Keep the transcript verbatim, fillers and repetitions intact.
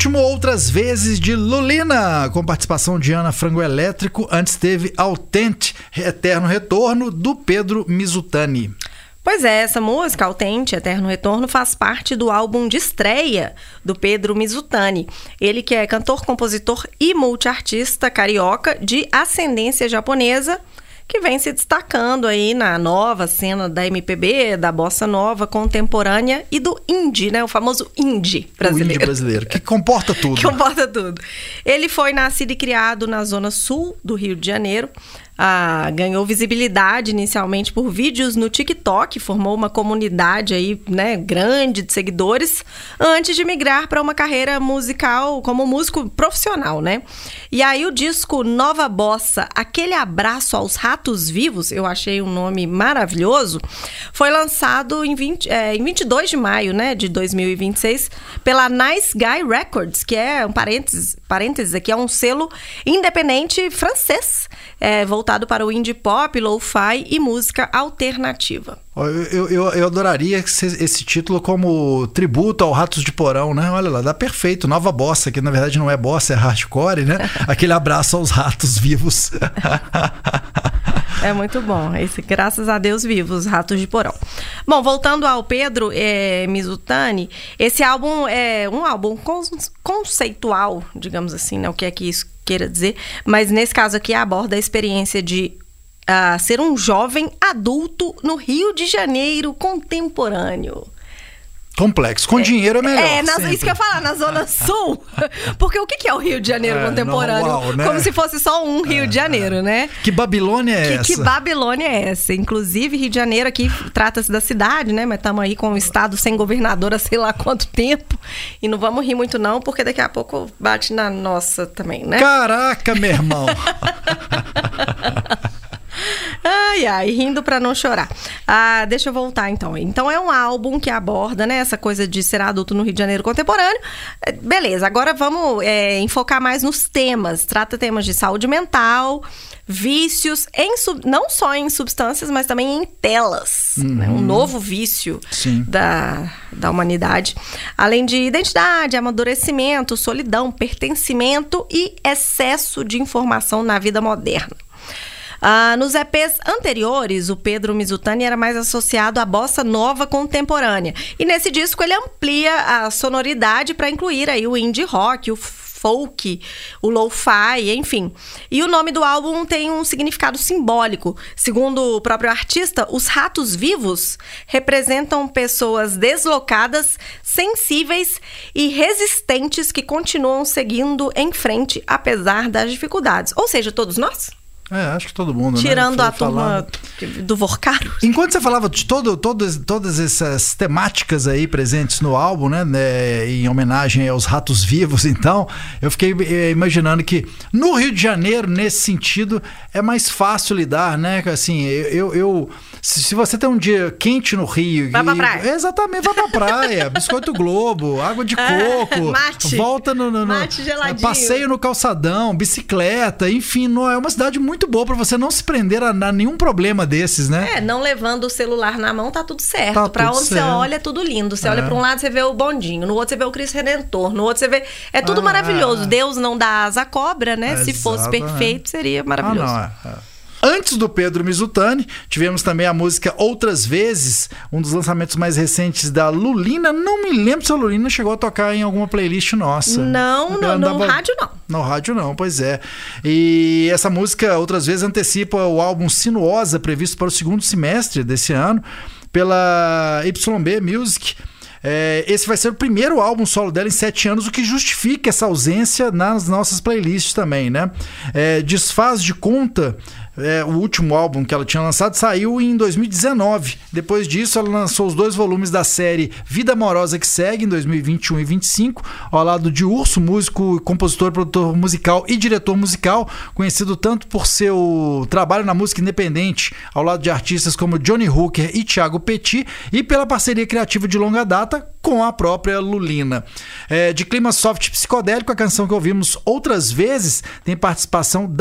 último, Outras Vezes, de Lulina, com participação de Ana Frango Elétrico. Antes teve Autente, Eterno Retorno, do Pedro Mizutani. Pois é, essa música, Autente, Eterno Retorno, faz parte do álbum de estreia do Pedro Mizutani. Ele que é cantor, compositor e multiartista carioca de ascendência japonesa, que vem se destacando aí na nova cena da M P B, da bossa nova contemporânea e do indie, né? O famoso indie brasileiro. O indie brasileiro, que comporta tudo. Que comporta tudo. Ele foi nascido e criado na zona sul do Rio de Janeiro. Ah, ganhou visibilidade inicialmente por vídeos no TikTok, formou uma comunidade aí, né, grande de seguidores, antes de migrar para uma carreira musical como músico profissional, né? E aí o disco Nova Bossa, Aquele Abraço aos Ratos Vivos, eu achei um nome maravilhoso, foi lançado em, vinte, é, em vinte e dois de maio, né, de dois mil e vinte e seis, pela Nice Guy Records, que é, um parênteses, parênteses aqui, é um selo independente francês, é, voltado para o indie pop, lo-fi e música alternativa. Eu, eu, eu adoraria esse título como tributo ao Ratos de Porão, né? Olha lá, dá perfeito. Nova Bossa, que na verdade não é bossa, é hardcore, né? Aquele abraço aos ratos vivos. É muito bom. Esse, graças a Deus vivos, Ratos de Porão. Bom, voltando ao Pedro é, Mizutani, esse álbum é um álbum conceitual, digamos assim, né? O que é que isso queira dizer, mas nesse caso aqui aborda a experiência de uh, ser um jovem adulto no Rio de Janeiro contemporâneo. Complexo. Com é, dinheiro é melhor. É, nas, isso que eu ia falar, na Zona Sul. Porque o que é o Rio de Janeiro é, contemporâneo? Normal, né? Como se fosse só um Rio é, de Janeiro, é. né? Que Babilônia é que, essa? Que Babilônia é essa? Inclusive, Rio de Janeiro aqui trata-se da cidade, né? Mas estamos aí com o estado sem governador há sei lá quanto tempo. E não vamos rir muito não, porque daqui a pouco bate na nossa também, né? Caraca, meu irmão! Ai, ai, rindo pra não chorar. Ah, deixa eu voltar, então. Então, é um álbum que aborda, né, essa coisa de ser adulto no Rio de Janeiro contemporâneo. Beleza, agora vamos é, enfocar mais nos temas. Trata temas de saúde mental, vícios, em sub... não só em substâncias, mas também em telas. Uhum. Né? Um novo vício da, da humanidade. Além de identidade, amadurecimento, solidão, pertencimento e excesso de informação na vida moderna. Ah, nos E Pês anteriores, o Pedro Mizutani era mais associado à bossa nova contemporânea. E nesse disco ele amplia a sonoridade para incluir aí o indie rock, o folk, o lo-fi, enfim. E o nome do álbum tem um significado simbólico. Segundo o próprio artista, os ratos vivos representam pessoas deslocadas, sensíveis e resistentes que continuam seguindo em frente apesar das dificuldades. Ou seja, todos nós? É, acho que todo mundo, Tirando né? a turma do Vorcaro. Enquanto você falava de todo, todo, todas essas temáticas aí presentes no álbum, né, né, em homenagem aos ratos vivos, então, eu fiquei eh, imaginando que no Rio de Janeiro, nesse sentido, é mais fácil lidar, né? Assim, eu... eu se, se você tem um dia quente no Rio... Vai pra praia. Exatamente, vai pra praia. Biscoito Globo, água de coco. Mate. Volta no... no, no Mate geladinho. Passeio no calçadão, bicicleta, enfim, não, é uma cidade muito boa pra você não se prender a, a nenhum problema desses, né? É, não levando o celular na mão, tá tudo certo. Tá pra tudo onde certo. você olha, é tudo lindo. Você é. olha pra um lado, você vê o bondinho. No outro, você vê o Cristo Redentor. No outro, você vê... É tudo ah, maravilhoso. Deus não dá asa à cobra, né? É, Se fosse perfeito, seria maravilhoso. Ah, não, é, é. Antes do Pedro Mizutani, tivemos também a música Outras Vezes, um dos lançamentos mais recentes da Lulina. Não me lembro se a Lulina chegou a tocar em alguma playlist nossa. Não, no, no andava... rádio não. No rádio não, pois é. E essa música, Outras Vezes, antecipa o álbum Sinuosa, previsto para o segundo semestre desse ano, pela Y B Music. É, esse vai ser o primeiro álbum solo dela em sete anos, o que justifica essa ausência nas nossas playlists também, né? É, Desfaz de Conta, é, o último álbum que ela tinha lançado, saiu em dois mil e dezenove. Depois disso, ela lançou os dois volumes da série Vida Amorosa que Segue, em dois mil e vinte e um e vinte e cinco, ao lado de Urso, músico, compositor, produtor musical e diretor musical, conhecido tanto por seu trabalho na música independente, ao lado de artistas como Johnny Hooker e Thiago Petit, e pela parceria criativa de longa data com a própria Lulina. É, de clima soft psicodélico, a canção que ouvimos Outras Vezes tem participação da